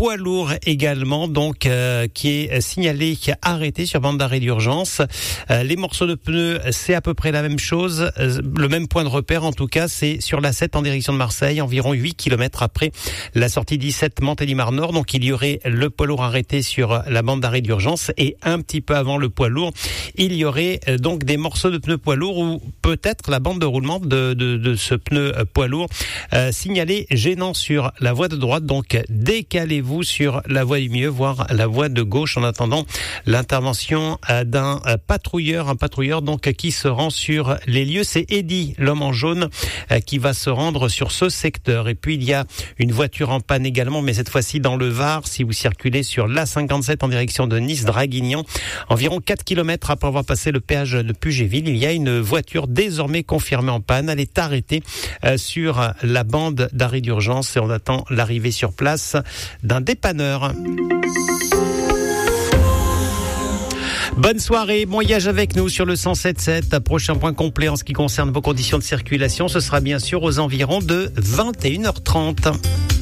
poids lourd également, donc qui est signalé, qui a arrêté sur bande d'arrêt d'urgence. Les morceaux de pneus, c'est à peu près la même chose. Le même point de repère, en tout cas, c'est sur la 7 en direction de Marseille, environ 8 km après la sortie 17 Montélimar Nord. Donc il y aurait le poids lourd arrêté sur la bande d'arrêt d'urgence et un petit peu avant le poids lourd, il y aurait donc des morceaux de pneus poids lourd ou peut-être la bande de roulement de ce pneu poids lourd signalé gênant sur la voie de droite. Donc décalez-vous sur la voie du milieu, voire la voie de gauche en attendant l'intervention d'un patrouilleur, donc qui se rend sur les lieux. C'est Eddy, l'homme en jaune, qui va se rendre sur ce secteur. Et puis il y a une voiture en panne également, mais cette fois-ci dans le Var, si vous circulez sur l'A57 en direction de Nice-Draguignan, environ 4 km après avoir passé le péage de Pugéville, il y a une voiture désormais confirmée en panne. Elle est arrêtée sur la bande d'arrêt d'urgence et on attend l'arrivée sur place d'un dépanneur. Bonne soirée, bon voyage avec nous sur le 107.7. Prochain point complet en ce qui concerne vos conditions de circulation, ce sera bien sûr aux environs de 21h30.